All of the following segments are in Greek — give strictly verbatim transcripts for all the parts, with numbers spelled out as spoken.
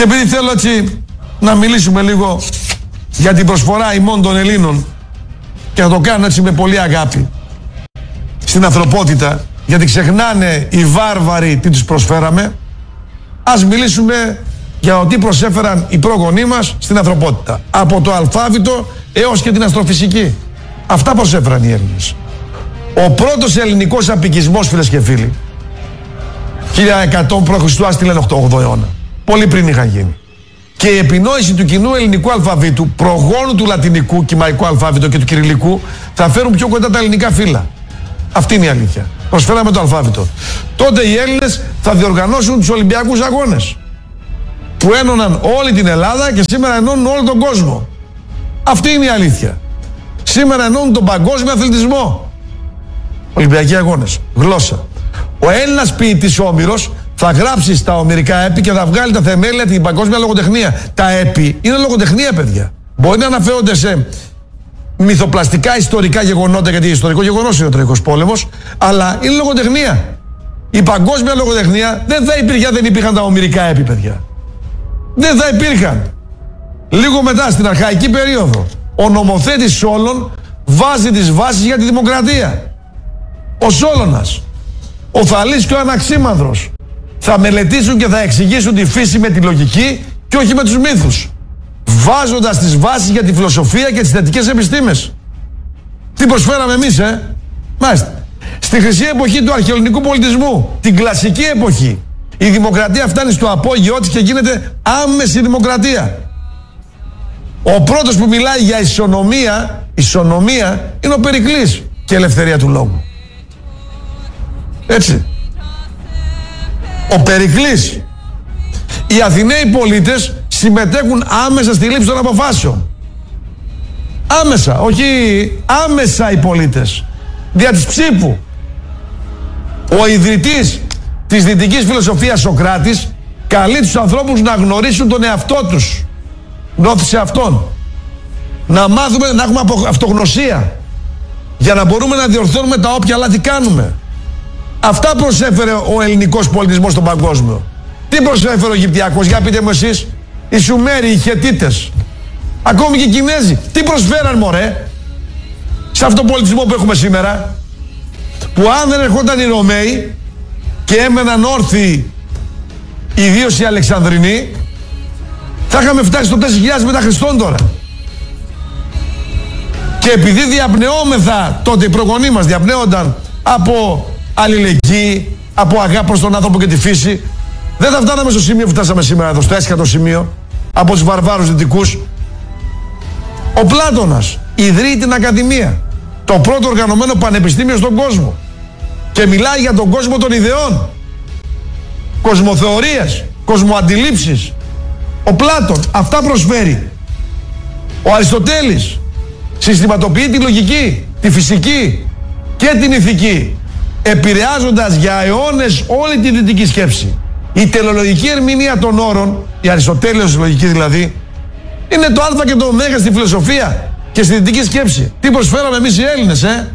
Και επειδή θέλω έτσι να μιλήσουμε λίγο για την προσφορά ημών των Ελλήνων και θα το κάνω έτσι με πολύ αγάπη στην ανθρωπότητα, γιατί ξεχνάνε οι βάρβαροι τι τους προσφέραμε, ας μιλήσουμε για το τι προσέφεραν οι πρόγονοί μας στην ανθρωπότητα. Από το αλφάβητο έως και την αστροφυσική. Αυτά προσέφεραν οι Έλληνες. Ο πρώτος ελληνικός απικισμός, φίλες και φίλοι, χίλια εκατό π.Χ. ας τη λένε οκτώ αιώνα. Πολύ πριν είχαν γίνει. Και η επινόηση του κοινού ελληνικού αλφαβήτου, προγόνου του λατινικού κυμαϊκού αλφάβητου και του κυριλικού, θα φέρουν πιο κοντά τα ελληνικά φύλλα. Αυτή είναι η αλήθεια. Προσφέραμε το αλφάβητο. Τότε οι Έλληνες θα διοργανώσουν τους Ολυμπιακούς Αγώνες, που ένωναν όλη την Ελλάδα και σήμερα ενώνουν όλο τον κόσμο. Αυτή είναι η αλήθεια. Σήμερα ενώνουν τον παγκόσμιο αθλητισμό. Ολυμπιακοί Αγώνες. Γλώσσα. Ο Έλληνας ποιητής Όμηρος θα γράψει στα ομηρικά έπι και θα βγάλει τα θεμέλια την παγκόσμια λογοτεχνία. Τα έπι είναι λογοτεχνία, παιδιά. Μπορεί να αναφέρονται σε μυθοπλαστικά ιστορικά γεγονότα, γιατί ιστορικό γεγονός είναι ο Τροικός Πόλεμος, αλλά είναι λογοτεχνία. Η παγκόσμια λογοτεχνία δεν θα υπήρχε αν δεν υπήρχαν τα ομηρικά έπι, παιδιά. Δεν θα υπήρχαν. Λίγο μετά, στην αρχαϊκή περίοδο, ο νομοθέτης Σόλων βάζει τις βάσεις για τη δημοκρατία. Ο Σόλωνας, ο Θαλής και ο Αναξίμανδρος θα μελετήσουν και θα εξηγήσουν τη φύση με τη λογική και όχι με τους μύθους, βάζοντας τις βάσεις για τη φιλοσοφία και τις θετικές επιστήμες. Τι προσφέραμε εμείς, ε? Μάλιστα. Στη χρυσή εποχή του αρχαιοελληνικού πολιτισμού, την κλασική εποχή, η δημοκρατία φτάνει στο απόγειό της και γίνεται άμεση δημοκρατία. Ο πρώτος που μιλάει για ισονομία, ισονομία είναι ο Περικλής και ελευθερία του λόγου. Έτσι. Ο Περικλής. Οι Αθηναίοι πολίτες συμμετέχουν άμεσα στη λήψη των αποφάσεων. Άμεσα, όχι άμεσα οι πολίτες. Δια της ψήφου. Ο ιδρυτής της δυτικής φιλοσοφίας Σοκράτης καλεί τους ανθρώπους να γνωρίσουν τον εαυτό τους. Νόθησε αυτόν. Να μάθουμε, να έχουμε αυτογνωσία για να μπορούμε να διορθώνουμε τα όποια λάθη κάνουμε. Αυτά προσέφερε ο ελληνικός πολιτισμός στον παγκόσμιο. Τι προσέφερε ο Αιγυπτιακός, για πείτε μου εσείς? Οι Σουμέροι, οι Χετίτες, ακόμη και οι Κινέζοι. Τι προσφέραν, μωρέ, σε αυτόν τον πολιτισμό που έχουμε σήμερα? Που αν δεν ερχόταν οι Ρωμαίοι και έμεναν όρθιοι, ιδίως οι Αλεξανδρινοί, θα είχαμε φτάσει στο τέσσερις χιλιάδες μετά Χριστόν τώρα. Και επειδή διαπνεόμεθα, τότε οι προγονείς μας διαπνέονταν από αλληλεγγύη, από αγάπη προς τον άνθρωπο και τη φύση, δεν θα φτάναμε στο σημείο που φτάσαμε σήμερα εδώ, στο έσχατο σημείο, από τους βαρβάρους δυτικούς. Ο Πλάτωνας ιδρύει την Ακαδημία, το πρώτο οργανωμένο πανεπιστήμιο στον κόσμο, και μιλάει για τον κόσμο των ιδεών, κοσμοθεωρίες, κοσμοαντιλήψεις. Ο Πλάτων αυτά προσφέρει. Ο Αριστοτέλης συστηματοποιεί τη λογική, τη φυσική και την ηθική, επηρεάζοντας για αιώνες όλη τη δυτική σκέψη. Η τελεολογική ερμηνεία των όρων, η αριστοτέλειος λογική δηλαδή, είναι το α και το ω στη φιλοσοφία και στη δυτική σκέψη. Τι προσφέραμε εμείς οι Έλληνες, ε?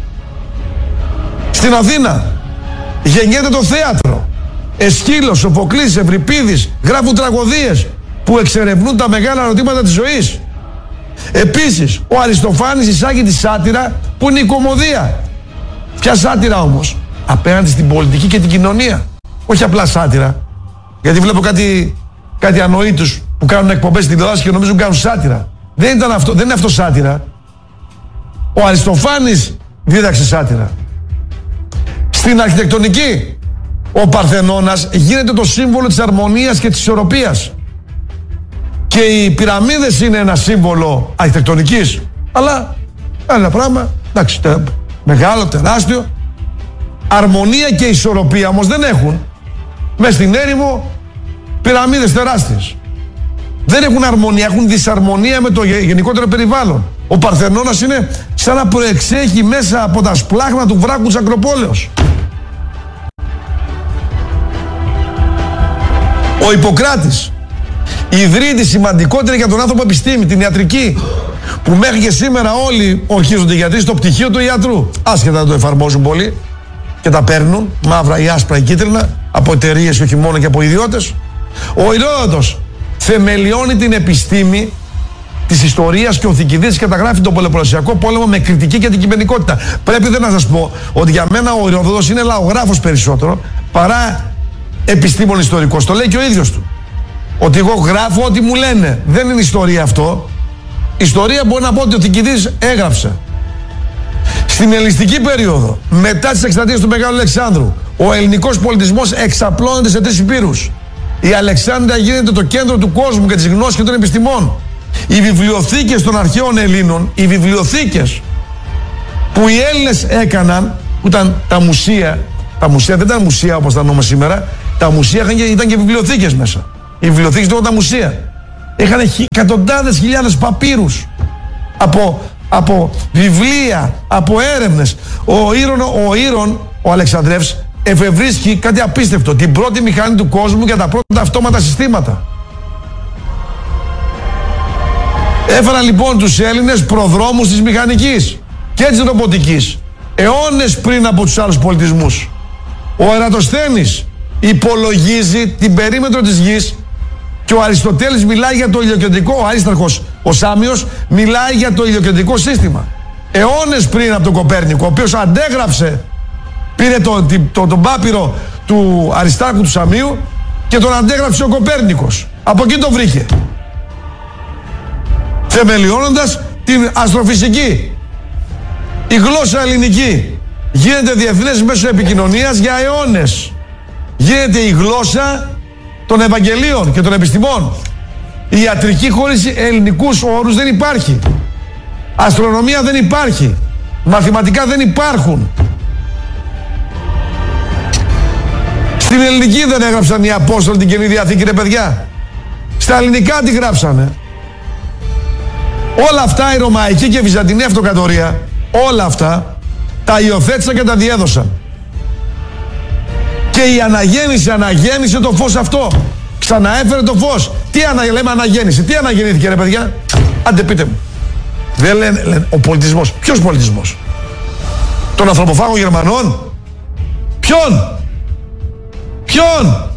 Στην Αθήνα γεννιέται το θέατρο. Εσκύλος, Σοφοκλής, Ευρυπίδης γράφουν τραγωδίες που εξερευνούν τα μεγάλα ερωτήματα της ζωής. Επίσης, ο Αριστοφάνης εισάγει τη σάτυρα, που είναι η κωμωδία. Ποια σάτυρα όμως? Απέναντι στην πολιτική και την κοινωνία. Όχι απλά σάτυρα. Γιατί βλέπω κάτι, κάτι ανοήτους που κάνουν εκπομπές στην τηλεόραση και νομίζουν κάνουν σάτυρα. Δεν ήταν αυτό, δεν είναι αυτό σάτυρα. Ο Αριστοφάνης δίδαξε σάτυρα. Στην αρχιτεκτονική, ο Παρθενώνας γίνεται το σύμβολο της αρμονίας και της ισορροπίας. Και οι πυραμίδες είναι ένα σύμβολο αρχιτεκτονικής. Αλλά ένα πράγμα, εντάξει, τε, μεγάλο, τεράστιο. Αρμονία και ισορροπία όμως δεν έχουν. Μες στην έρημο πυραμίδες τεράστιες. Δεν έχουν αρμονία, έχουν δυσαρμονία με το γενικότερο περιβάλλον. Ο Παρθενώνας είναι σαν να προεξέχει μέσα από τα σπλάχνα του βράχου της Ακροπόλεως. Ο Ιπποκράτης ιδρύει τη σημαντικότερη για τον άνθρωπο επιστήμη, την ιατρική, που μέχρι και σήμερα όλοι ορκίζονται οι γιατροί στο πτυχίο του ιατρού. Άσχετα δεν το εφαρμόζουν πολύ και τα παίρνουν μαύρα ή άσπρα ή κίτρινα από εταιρείες και όχι μόνο και από ιδιώτες. Ο Ηρόδοτος θεμελιώνει την επιστήμη της ιστορίας και ο Θουκυδίδης καταγράφει τον Πελοποννησιακό πόλεμο με κριτική και αντικειμενικότητα. Πρέπει δεν να σας πω ότι για μένα ο Ηροδότος είναι λαογράφος περισσότερο παρά επιστήμον ιστορικός. Το λέει και ο ίδιος του. Ότι εγώ γράφω ό,τι μου λένε. Δεν είναι ιστορία αυτό. Ιστορία μπορεί να πω ότι ο Θουκυδίδης έγραψε. Στην ελληνιστική περίοδο, μετά τις εκστρατείες του Μεγάλου Αλεξάνδρου, ο ελληνικός πολιτισμός εξαπλώνεται σε τρεις υπήρους. Η Αλεξάνδρεια γίνεται το κέντρο του κόσμου και της γνώσης και των επιστημών. Οι βιβλιοθήκες των αρχαίων Ελλήνων, οι βιβλιοθήκες που οι Έλληνες έκαναν, που ήταν τα μουσεία, τα μουσεία δεν ήταν μουσεία όπως τα νόμια σήμερα, τα μουσεία είχαν και, ήταν και βιβλιοθήκες μέσα. Οι βιβλιοθήκες ήταν τα μουσεία. Είχαν εκατοντάδες χιλιάδες παπύρους από, από βιβλία, από έρευνες. Ο Ήρων, ο, Ήρων, ο Αλεξανδρεύς, εφευρίσκει κάτι απίστευτο, την πρώτη μηχανή του κόσμου για τα πρώτα αυτόματα συστήματα. Έφεραν λοιπόν τους Έλληνες προδρόμους της μηχανικής και της ρομποτικής αιώνες πριν από τους άλλους πολιτισμούς. Ο Ερατοσθένης υπολογίζει την περίμετρο της γης και ο Αριστοτέλης μιλάει για το ηλιοκεντρικό, ο Αρισταρχος, ο Σάμιος μιλάει για το ηλιοκεντρικό σύστημα. Αιώνες πριν από τον Κοπέρνικο, ο οποίος αντέγραψε, πήρε το, το, το, τον πάπυρο του Αριστάρχου του Σαμίου και τον αντέγραψε ο Κοπέρνικος. Από εκεί το βρήκε. Θεμελιώνοντας την αστροφυσική. Η γλώσσα ελληνική γίνεται διεθνές μέσω επικοινωνίας για αιώνες. Γίνεται η γλώσσα των Ευαγγελίων και των επιστημών. Η ιατρική χωρίς ελληνικούς όρους δεν υπάρχει. Αστρονομία δεν υπάρχει. Μαθηματικά δεν υπάρχουν. Στην ελληνική δεν έγραψαν οι Απόστολοι την Καινή Διαθήκη, ρε παιδιά. Στα ελληνικά τη γράψανε. Όλα αυτά η Ρωμαϊκή και η Βυζαντινή Αυτοκρατορία, όλα αυτά τα υιοθέτησαν και τα διέδωσαν. Και η αναγέννηση αναγέννησε το φως αυτό. Ξαναέφερε το φως. Τι ανα, λέμε αναγέννηση, τι αναγεννήθηκε ρε παιδιά. Άντε πείτε μου. Δεν λένε, λένε ο πολιτισμός. Ποιος πολιτισμός? Των ανθρωποφάγων Γερμανών? Ποιον? Ποιον?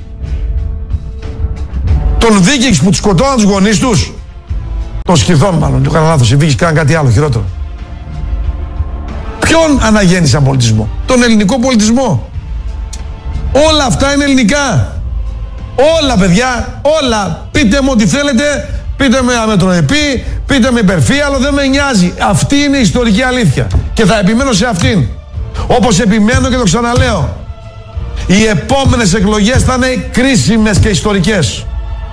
Των Βίκινγκς που τους σκοτώναν τους γονείς τους? Των Σκυθών μάλλον, το έκανα λάθος. Οι Βίκινγκς κάναν κάτι άλλο χειρότερο. Ποιον αναγέννησαν πολιτισμό? Τον ελληνικό πολιτισμό. Όλα αυτά είναι ελληνικά. Όλα παιδιά, όλα. Πείτε μου ό,τι θέλετε, πείτε με αμετροεπί, πείτε με υπερφύαλο, δεν με νοιάζει. Αυτή είναι η ιστορική αλήθεια. Και θα επιμένω σε αυτήν. Όπως επιμένω και το ξαναλέω. Οι επόμενες εκλογές θα είναι κρίσιμες και ιστορικές.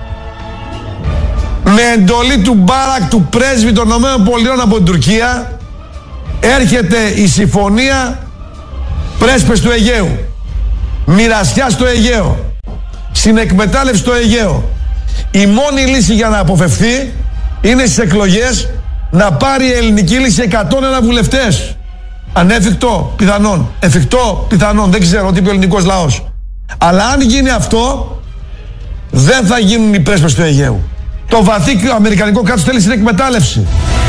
Με εντολή του Μπάρακ, του πρέσβη των ΗΠΑ από την Τουρκία, έρχεται η συμφωνία πρέσπες του Αιγαίου. Μοιρασιά στο Αιγαίο. Συνεκμετάλλευση στο Αιγαίο. Η μόνη λύση για να αποφευθεί είναι στις εκλογές να πάρει η ελληνική λύση εκατόν ένα βουλευτές. Ανέφικτο, πιθανόν. Εφικτό, πιθανόν. Δεν ξέρω τι είπε ο ελληνικός λαός. Αλλά αν γίνει αυτό, δεν θα γίνουν οι πρέσπες του Αιγαίου. Το βαθύ αμερικανικό κράτος θέλει συνεκμετάλλευση.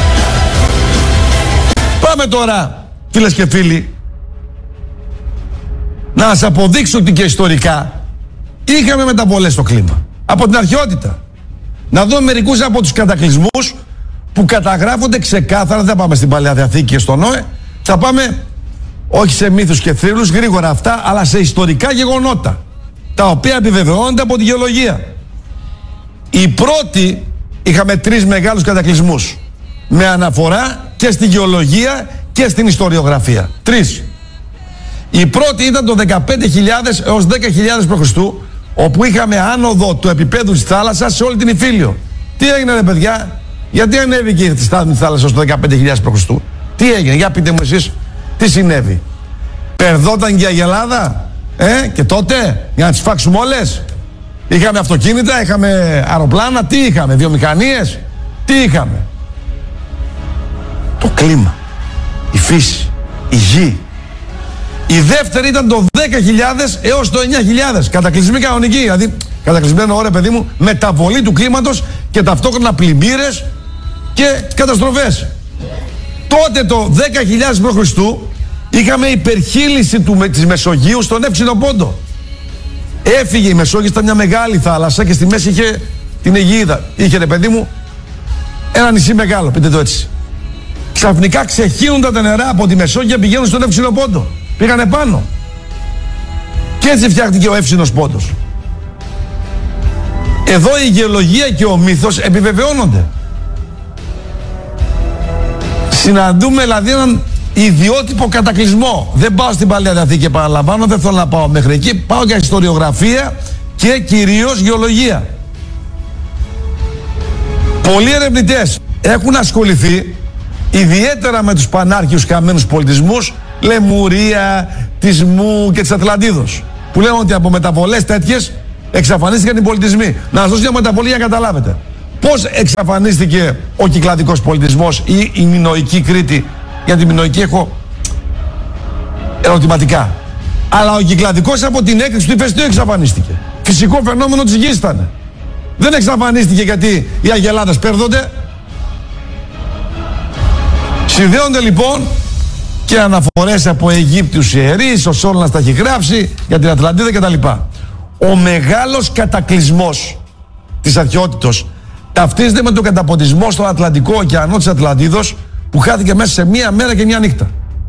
Πάμε τώρα, φίλες και φίλοι, να σας αποδείξω ότι και ιστορικά είχαμε μεταβολές στο κλίμα. Από την αρχαιότητα. Να δω μερικούς από τους κατακλυσμούς που καταγράφονται ξεκάθαρα. Δεν πάμε στην Παλαιά Διαθήκη και στο Νόε. Θα πάμε όχι σε μύθους και θρύλους, γρήγορα αυτά, αλλά σε ιστορικά γεγονότα, τα οποία επιβεβαιώνονται από τη γεωλογία. Οι πρώτοι, είχαμε τρεις μεγάλους κατακλυσμούς με αναφορά και στη γεωλογία και στην ιστοριογραφία. Τρεις. Η πρώτη ήταν το δεκαπέντε χιλιάδες έως δέκα χιλιάδες π.Χ., όπου είχαμε άνοδο του επίπεδου της θάλασσας σε όλη την Ιφίλιο. Τι έγινε ρε παιδιά? Γιατί ανέβηκε η θάλασσα στο δεκαπέντε χιλιάδες π.Χ.? Τι έγινε? Για πείτε μου εσείς, τι συνέβη? Περδόταν και η Αγελάδα ε, και τότε για να τις φάξουμε όλες? Είχαμε αυτοκίνητα, είχαμε αεροπλάνα, τι είχαμε? Βιομηχανίες, τι είχαμε? Το κλίμα, η φύση, η γη. Η δεύτερη ήταν το δέκα χιλιάδες έως το εννιά χιλιάδες. Κατακλυσμοί κανονικοί, δηλαδή κατακλυσμένο ώρα παιδί μου, μεταβολή του κλίματος και ταυτόχρονα πλημμύρες και καταστροφές. Τότε το δέκα χιλιάδες π.Χ. είχαμε υπερχείληση του, της Μεσογείου στον Εύξηνο Πόντο. Έφυγε η Μεσόγειος, ήταν μια μεγάλη θάλασσα και στη μέση είχε την Αιγαίδα. Είχε, ρε παιδί μου, ένα νησί μεγάλο, πείτε το έτσι. Ξαφνικά ξεχύνονται τα νερά από τη Μεσόγειο και πηγαίνουν στον Εύξηνο Πόντο. Πήγανε πάνω. Και έτσι φτιάχτηκε ο Εύξηνος Πόντος. Εδώ η γεωλογία και ο μύθος επιβεβαιώνονται. Συναντούμε δηλαδή έναν ιδιότυπο κατακλυσμό. Δεν πάω στην Παλαιά Διαθήκη και παραλαμβάνω, δεν θέλω να πάω μέχρι εκεί. Πάω για ιστοριογραφία και κυρίως γεωλογία. Πολλοί ερευνητές έχουν ασχοληθεί ιδιαίτερα με τους πανάρχιους χαμένους πολιτισμούς, Λεμουρία, της Μου και της Ατλαντίδος, που λένε ότι από μεταβολές τέτοιες εξαφανίστηκαν οι πολιτισμοί. Να σας δώσω μια μεταβολή για να καταλάβετε. Πώς εξαφανίστηκε ο κυκλαδικός πολιτισμός ή η μινωική Κρήτη? Για τη μινωική έχω ερωτηματικά. Αλλά ο κυκλαδικός από την έκρηξη του ηφαιστείου εξαφανίστηκε. Φυσικό φαινόμενο της γης ήταν. Δεν εξαφανίστηκε γιατί οι αγελάδες πέρδονται. Συνδέονται λοιπόν και αναφορές από Αιγύπτιους ιερείς, ο Σόλωνας τα έχει γράψει για την Ατλαντίδα κτλ. Ο μεγάλος κατακλυσμός της αρχαιότητος ταυτίζεται με τον καταποντισμό στον Ατλαντικό ωκεανό της Ατλαντίδος, που χάθηκε μέσα σε μία μέρα και μία νύχτα.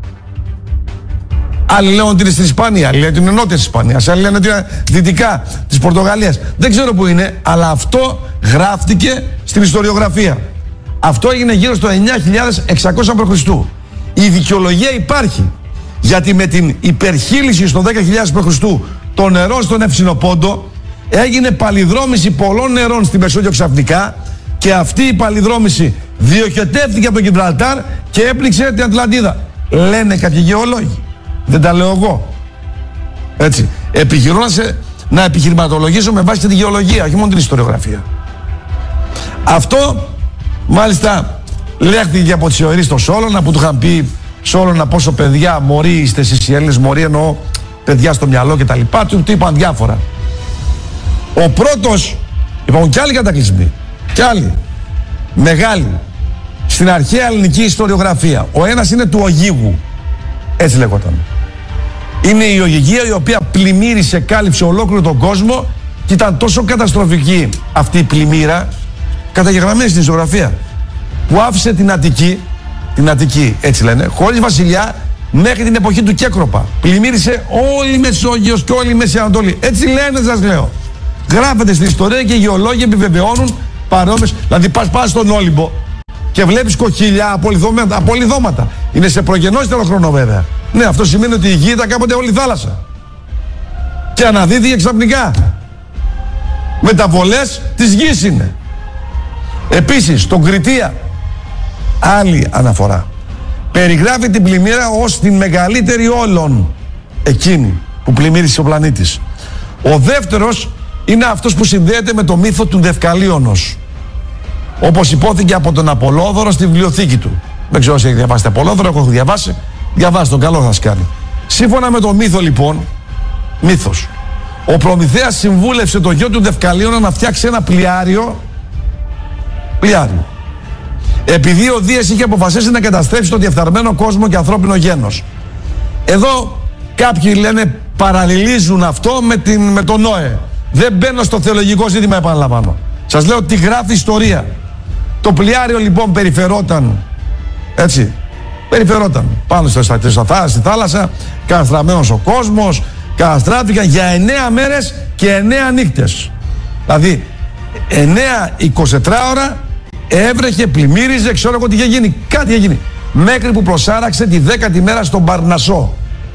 Άλλοι λένε ότι είναι στην Ισπανία, άλλοι λένε ότι είναι νότια της Ισπανίας, άλλοι λένε ότι είναι δυτικά της Πορτογαλίας. Δεν ξέρω που είναι, αλλά αυτό γράφτηκε στην ιστοριογραφία. Αυτό έγινε γύρω στο εννιά χιλιάδες εξακόσια προ Χριστού. Η δικαιολογία υπάρχει, γιατί με την υπερχείληση στο δέκα χιλιάδες προ Χριστού των νερών στον Ευξηνοπόντο έγινε παλιδρόμηση πολλών νερών στη Μεσόγειο ξαφνικά, και αυτή η παλιδρόμηση διοχετεύτηκε από το Γιβραλτάρ και έπληξε την Ατλαντίδα. Λένε κάποιοι γεωλόγοι. Δεν τα λέω εγώ. Έτσι. Επιχειρώ να, σε, να επιχειρηματολογήσω με βάση τη γεωλογία, όχι μόνο την ιστοριογραφία. Αυτό μάλιστα λέχθηκε από τις ιερείς στο Σόλωνα, που του είχαν πει Σόλωνα πόσο παιδιά μωροί είστε εσείς οι Έλληνες, μωροί εννοώ παιδιά στο μυαλό κτλ. Του είπαν διάφορα. Ο πρώτος, υπάρχουν και άλλοι κατακλυσμοί, και άλλοι μεγάλοι στην αρχαία ελληνική ιστοριογραφία. Ο ένας είναι του Ογίγου, έτσι λέγονταν. Είναι η Ογυγία, η οποία πλημμύρισε, κάλυψε ολόκληρο τον κόσμο, και ήταν τόσο καταστροφική αυτή η πλημμύρα, καταγεγραμμένη στην ιστοριογραφία, που άφησε την Αττική, την Αττική έτσι λένε, χωρίς βασιλιά μέχρι την εποχή του Κέκροπα. Πλημμύρισε όλη η Μεσόγειος και όλη η Μέση Ανατολή. Έτσι λένε, σας λέω. Γράφεται στην ιστορία και οι γεωλόγοι επιβεβαιώνουν παρόμοιες. Δηλαδή πας πας στον Όλυμπο και βλέπεις κοχύλια, απολυδώματα, απολυδώματα. Είναι σε προγενέστερο χρόνο βέβαια. Ναι, αυτό σημαίνει ότι η γη ήταν κάποτε όλη θάλασσα. Και αναδύθηκε ξαφνικά. Μεταβολές της γης είναι. Επίσης, στον Κρητία, άλλη αναφορά, περιγράφει την πλημμύρα ως την μεγαλύτερη όλων, εκείνη που πλημμύρισε ο πλανήτης. Ο δεύτερος είναι αυτός που συνδέεται με το μύθο του Δευκαλίωνος, όπως υπόθηκε από τον Απολόδωρο στη βιβλιοθήκη του. Δεν ξέρω αν έχει διαβάσει τον Απολόδωρο, έχω διαβάσει. Διαβάσει τον, καλό θα σας κάνει. Σύμφωνα με το μύθο λοιπόν, μύθος, ο Προμηθέας συμβούλευσε το γιο του Δευκαλίωνα να φτιάξει ένα πλοιάριο, πλοιάριο. Επειδή ο Δίας είχε αποφασίσει να καταστρέψει τον διεφθαρμένο κόσμο και ανθρώπινο γένος. Εδώ κάποιοι λένε, παραλληλίζουν αυτό με, την, με τον Νόε. Δεν μπαίνω στο θεολογικό ζήτημα, επαναλαμβάνω. Σας λέω τι γράφει η ιστορία. Το πλοιάριο λοιπόν περιφερόταν, έτσι, περιφερόταν πάνω στο, στο, στο, στη θάλασσα, καταστραμμένος ο κόσμος, καταστράφηκαν για εννέα μέρες και εννέα νύχτες. Δηλαδή εννέα εικοσιτετράωρα έβρεχε, πλημμύριζε, ξέρω εγώ τι είχε γίνει. Κάτι είχε γίνει. Μέχρι που προσάραξε τη δέκατη μέρα στον Παρνασσό.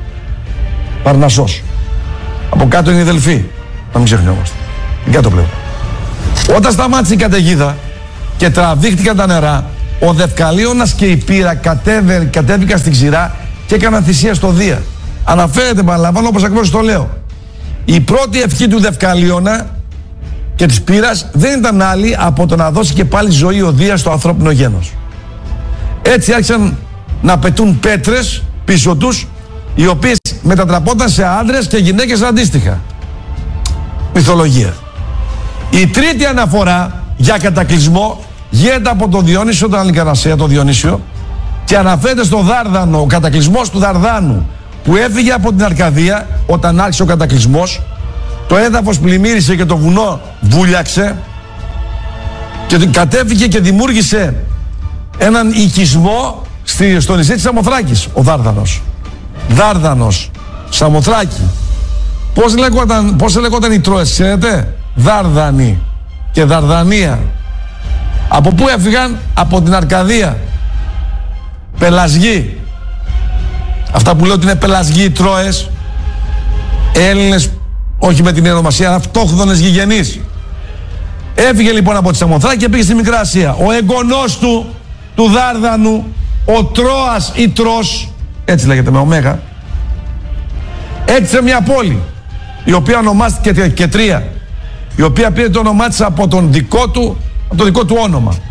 Παρνασσός. Από κάτω είναι η Δελφή. Να μην ξεχνιόμαστε. Την κάτω πλευρά. Όταν σταμάτησε η καταιγίδα και τραβήχτηκαν τα νερά, ο Δευκαλίωνας και η Πύρα κατέβη, κατέβηκαν στην ξηρά και έκαναν θυσία στο Δία. Αναφέρεται, παραλαμβάνω, όπως ακριβώς το λέω. Η πρώτη ευχή του Δευκαλίωνα και της Πύρας δεν ήταν άλλη από το να δώσει και πάλι ζωή ο Δίας στο ανθρώπινο γένος. Έτσι άρχισαν να πετούν πέτρες πίσω τους, οι οποίες μετατραπόταν σε άντρες και γυναίκες αντίστοιχα. Μυθολογία. Η τρίτη αναφορά για κατακλυσμό γίνεται από τον Διόνυσιο, τον Αλικαρνασσέα, τον Διονύσιο, και αναφέρεται στο Δάρδανο, ο κατακλυσμός του Δαρδάνου, που έφυγε από την Αρκαδία όταν άρχισε ο κατακλυσμός. Το έδαφος πλημμύρισε και το βουνό βούλιαξε Και κατέβηκε και δημιούργησε έναν οικισμό στη, στο νησί της Σαμοθράκης, ο Δάρδανος. Δάρδανος, Σαμοθράκη. Πώς λέγονταν, πώς λέγονταν οι Τρόες, ξέρετε? Δάρδανοι και Δαρδανία. Από πού έφυγαν? Από την Αρκαδία. Πελασγοί. Αυτά που λέω ότι είναι πελασγοί οι Τρόες. Έλληνες, όχι με την ονομασία, αυτόχθονες γηγενείς. Έφυγε λοιπόν από τη Σαμοθράκη και πήγε στη Μικρά Ασία. Ο εγγονός του, του Δάρδανου, ο Τρόας ή Τρός, έτσι λέγεται με ωμέγα, έκτισε μια πόλη, η οποία ονομάστηκε Κετρία, η οποία πήρε το όνομά της από τον δικό του, από το δικό του όνομα.